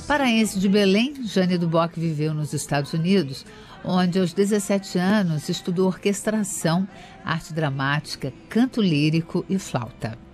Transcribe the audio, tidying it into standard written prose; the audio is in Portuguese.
Paraense de Belém, Jane Duboc viveu nos Estados Unidos, onde aos 17 anos estudou orquestração, arte dramática, canto lírico e flauta.